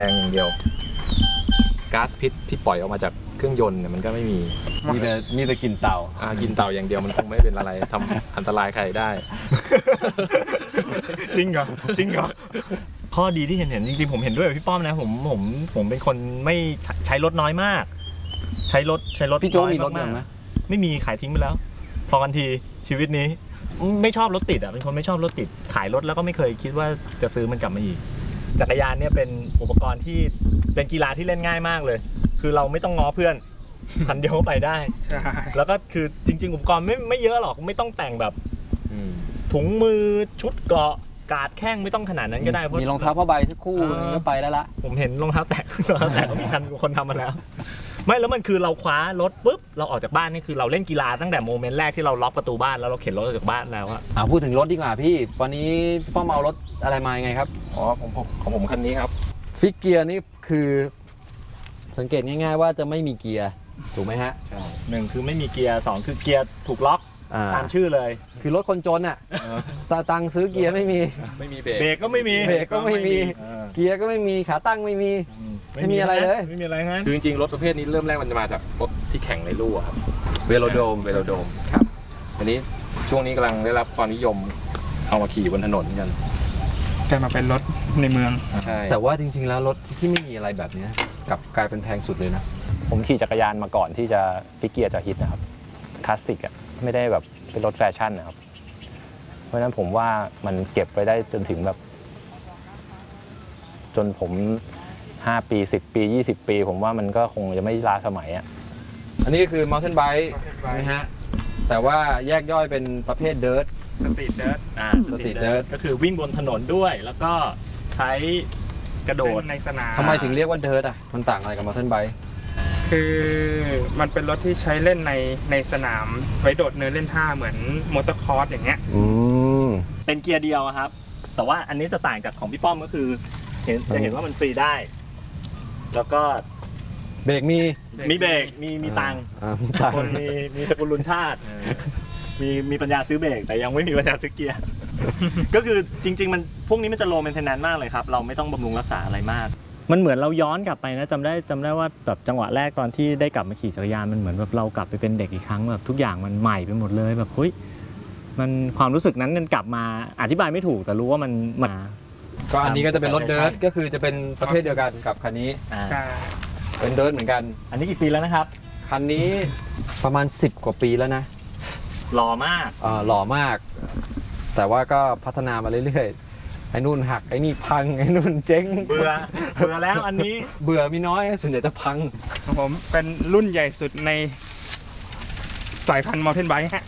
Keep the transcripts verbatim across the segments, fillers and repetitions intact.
แรงอย่างเดียวก๊าซพิษที่ปล่อยออกมาจากเครื่องยนต์เนี่ยมันก็ไม่มีมีแต่มีแต่กินเต่ากินเต่าอย่างเดียวมันคงไม่เป็นอะไรทำอันตรายใครได้จริงเหรอจริงเหรอข้อดีที่เห็นเห็นจริงๆผมเห็นด้วยกับพี่ป้อมนะผมผมผมเป็นคนไม่ใช้รถน้อยมากใช้รถใช้รถพี่โจ้มีรถมั้ยไม่มีขายทิ้งไปแล้วพอกันทีชีวิตนี้ไม่ชอบรถติดอ่ะเป็นคนไม่ชอบรถติดขายรถแล้วก็ไม่เคยคิดว่าจะซื้อมันกลับมาอีกจักรยานเนี่ยเป็นอุปกรณ์ที่เป็นกีฬาที่เล่นง่ายมากเลยคือเราไม่ต้องง้อเพื่อนพันเดียวก็ไปได้แล้วก็คือจริงๆอุปกรณ์ไม่ไม่เยอะหรอกไม่ต้องแต่งแบบถุงมือชุดเกราะกาดแข้งไม่ต้องขนาดนั้นก็ได้มีรองเท้าผ้าใบสักคู่ก็ไปแล้วละผมเห็นรองเท้าแตะรองเท้าแตะมีคนคนทำมาแล้วไม่แล้วมันคือเราคว้ารถปุ๊บเราออกจากบ้านนี่คือเราเล่นกีฬาตั้งแต่โมเมนต์แรกที่เราล็อกประตูบ้านแล้วเราเข็นรถออกจากบ้านแล้วอะอ่าพูดถึงรถดีกว่าพี่วันนี้พี่ป้อมเอารถอะไรมาไงครับอ๋อผมของผมคันนี้ครับฟิกเกียร์นี่คือสังเกตง่ายๆว่าจะไม่มีเกียร์ถูกไหมฮะหนึ่งคือไม่มีเกียร์สองคือเกียร์ถูกล็อกตามชื่อเลยคือรถคนจนอ่ะตาตังซื้อเกียร์ไม่มีไม่มีเบรกเบรกก็ไม่มีเบรกก็ไม่มีเกียร์ก็ไม่มีขาตั้งไม่มีไม่มีอะไรเลยไม่มีอะไรงั้นคือจริงๆรถประเภทนี้เริ่มแรกมันจะมาจากรถที่แข่งในลู่ครับเวโรโดมเวโรโดมครับอันนี้ช่วงนี้กำลังได้รับความนิยมเอามาขี่บนถนนกันแต่มาเป็นรถในเมืองใช่แต่ว่าจริงๆแล้วรถที่ไม่มีอะไรแบบนี้กลับกลายเป็นแพงสุดเลยนะผมขี่จักรยานมาก่อนที่จะฟิกเกียร์จะฮิตนะครับคลาสสิกอ่ะไม่ได้แบบเป็นรถแฟชั่นนะครับเพราะฉะนั้นผมว่ามันเก็บไปได้จนถึงแบบจนผมห้าปีสิบปียี่สิบปีผมว่ามันก็คงจะไม่ล้าสมัยอ่ะอันนี้คือ mountain bike ใช่ไหมฮะแต่ว่าแยกย่อยเป็นประเภท dirt สตรีทเดิร์ทอ่าสตรีทเดิร์ทก็คือวิ่งบนถนนด้วยแล้วก็ใช้กระโดดในสนามทำไมถึงเรียกว่า dirt อ่ะมันต่างอะไรกับ mountain bike คือมันเป็นรถที่ใช้เล่นในในสนามไว้โดดเนินเล่นท่าเหมือนมอเตอร์คอร์สอย่างเงี้ยอืมเป็นเกียร์เดียวครับแต่ว่าอันนี้จะต่างจากของพี่ป้อมก็คือเห็นจะเห็นว่ามันฟรีได้แล้วก็เบรกมีมีเบรกมีมีตังค์คนมีมีสกุลลุนชาติมีมีปัญญาซื้อเบรกแต่ยังไม่มีปัญญาซื้อเกียร์ก็คือจริงๆมันพวกนี้มันจะโลเมนเทนแนนซ์มากเลยครับเราไม่ต้องบำรุงรักษาอะไรมากมันเหมือนเราย้อนกลับไปนะจำได้จำได้ว่าแบบจังหวะแรกตอนที่ได้กลับมาขี่จักรยานมันเหมือนแบบเรากลับไปเป็นเด็กอีกครั้งแบบทุกอย่างมันใหม่ไปหมดเลยแบบเฮ้ยมันความรู้สึกนั้นมันกลับมาอธิบายไม่ถูกแต่รู้ว่ามันมาก็อันนี้ก็จะเป็นรถเดิร์ทก็คือจะเป็นประเภทเดียวกันกับคันนี้ใช่เป็นเดิร์ทเหมือนกันอันนี้กี่ปีแล้วนะครับคันนี้ประมาณสิบกว่าปีแล้วนะหล่อมากอ่าหล่อมากแต่ว่าก็พัฒนามาเรื่อยๆไอ้นู่นหักไอ้นี่พังไอ้นู่นเจ๊งเบื่อเบื่อแล้วอันนี้เบื่อมีน้อยส่วนใหญ่จะพังผมเป็นรุ่นใหญ่สุดในสายพันธุ์ mountain bike ฮะ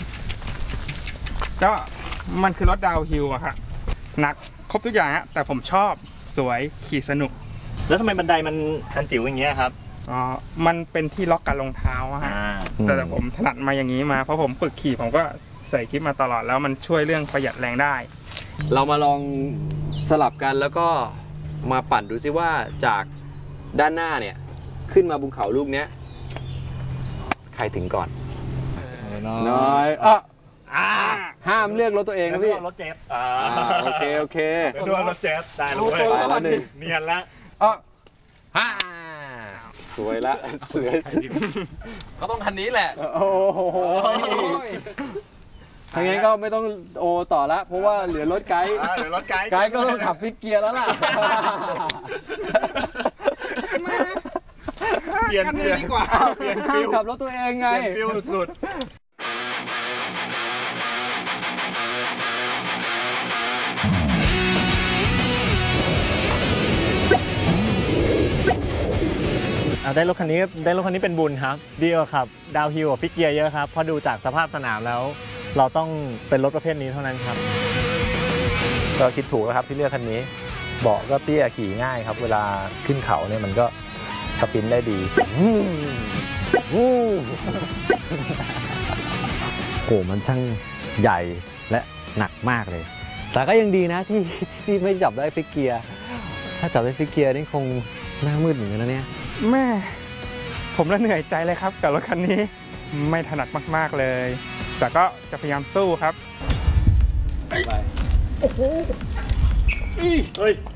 ก็มันคือรถดาวฮิลอะครับหนักครบทุกอย่างฮะแต่ผมชอบสวยขี่สนุกแล้วทำไมบันไดมันอันจิ๋วอย่างเงี้ยครับอ๋อมันเป็นที่ล็อกกับรองเท้าฮะแต่ผมถนัดมาอย่างนี้มาเพราะผมฝึกขี่ผมก็ใส่คลิปมาตลอดแล้วมันช่วยเรื่องประหยัดแรงได้เรามาลองสลับกันแล้วก็มาปั่นดูซิว่าจากด้านหน้าเนี่ยขึ้นมาบนเขาลูกเนี้ยใครถึงก่อนน้อยอ่ะห้ามเลือกรถตัวเองนะพี่รถเจฟโอเคโอเคดูรถเจฟได้เลยไปแล้วหนึ่งเนียนละอ่ะฮ่าสวยละสวยก็ต้องคันนี้แหละโอ้โหทางนี้ก็ไม่ต้องโอต่อละเพราะว่าเหลือรถไกด์เหลือรถไกด์ไกด์ก็ต้องขับฟิกเกียร์แล้วล่ะเปลี่ยนเปลี่ยนดีกว่าเปลี่ยนฟิลขับรถตัวเองไงเปลี่ยนฟิลสุดได้รถคันนี้ได้รถคันนี้เป็นบุญครับดีกว่าครับดาวฮิลกับฟิกเกียร์เยอะครับเพราะดูจากสภาพสนามแล้วเราต้องเป็นรถประเภทนี้เท่านั้นครับก็คิดถูกแล้วครับที่เลือกคันนี้เบาะก็เตี้ยขี่ง่ายครับเวลาขึ้นเขาเนี่ยมันก็สปินได้ดีโหมันช่างใหญ่และหนักมากเลยแต่ก็ยังดีนะที่ที่ไม่จับได้ฟิกเกียร์ถ้าจับได้ฟิกเกียร์นี่คงหน้ามืดเหมือนกันนะเนี่ยแม่ผมละเหนื่อยใจเลยครับกับรถคันนี้ไม่ถนัดมากๆเลยแต่ก็จะพยายามสู้ครับโอ้โหเฮ้ย